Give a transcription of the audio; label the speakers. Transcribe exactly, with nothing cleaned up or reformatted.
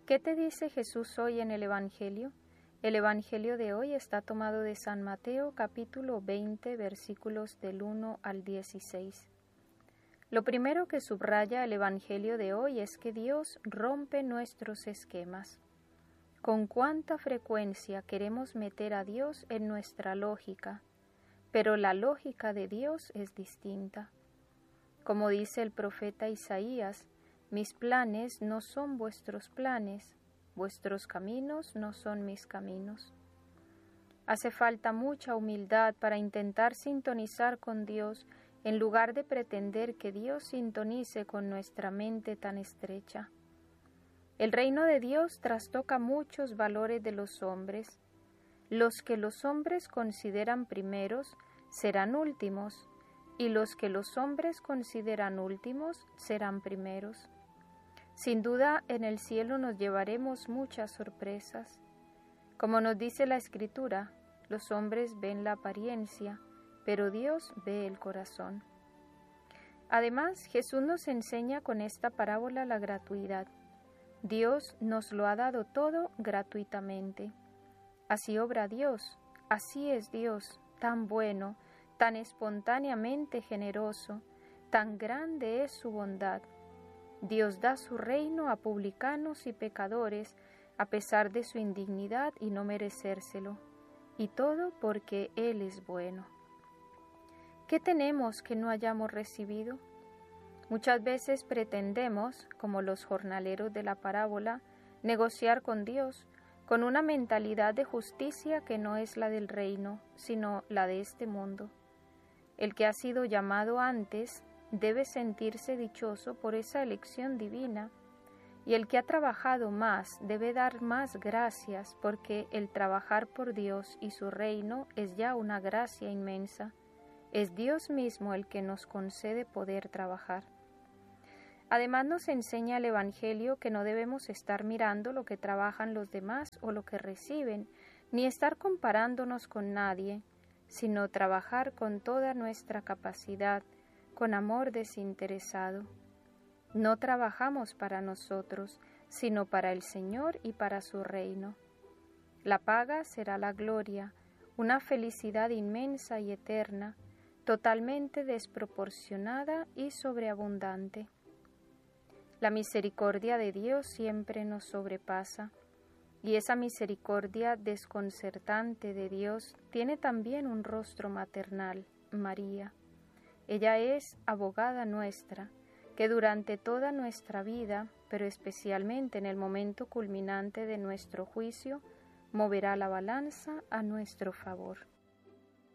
Speaker 1: ¿Qué te dice Jesús hoy en el Evangelio? El Evangelio de hoy está tomado de San Mateo, capítulo veinte, versículos del uno al dieciséis. Lo primero que subraya el Evangelio de hoy es que Dios rompe nuestros esquemas. Con cuánta frecuencia queremos meter a Dios en nuestra lógica, pero la lógica de Dios es distinta. Como dice el profeta Isaías, mis planes no son vuestros planes, vuestros caminos no son mis caminos. Hace falta mucha humildad para intentar sintonizar con Dios en lugar de pretender que Dios sintonice con nuestra mente tan estrecha. El reino de Dios trastoca muchos valores de los hombres. Los que los hombres consideran primeros serán últimos, y los que los hombres consideran últimos serán primeros. Sin duda, en el cielo nos llevaremos muchas sorpresas. Como nos dice la Escritura, los hombres ven la apariencia, pero Dios ve el corazón. Además, Jesús nos enseña con esta parábola la gratuidad. Dios nos lo ha dado todo gratuitamente. Así obra Dios, así es Dios, tan bueno, tan espontáneamente generoso, tan grande es su bondad. Dios da su reino a publicanos y pecadores, a pesar de su indignidad y no merecérselo, y todo porque Él es bueno. ¿Qué tenemos que no hayamos recibido? Muchas veces pretendemos, como los jornaleros de la parábola, negociar con Dios, con una mentalidad de justicia que no es la del reino, sino la de este mundo. El que ha sido llamado antes debe sentirse dichoso por esa elección divina, y el que ha trabajado más debe dar más gracias porque el trabajar por Dios y su reino es ya una gracia inmensa. Es Dios mismo el que nos concede poder trabajar. Además nos enseña el Evangelio que no debemos estar mirando lo que trabajan los demás o lo que reciben, ni estar comparándonos con nadie, sino trabajar con toda nuestra capacidad, con amor desinteresado. No trabajamos para nosotros, sino para el Señor y para su reino. La paga será la gloria, una felicidad inmensa y eterna, totalmente desproporcionada y sobreabundante. La misericordia de Dios siempre nos sobrepasa, y esa misericordia desconcertante de Dios tiene también un rostro maternal, María. Ella es abogada nuestra, que durante toda nuestra vida, pero especialmente en el momento culminante de nuestro juicio, moverá la balanza a nuestro favor.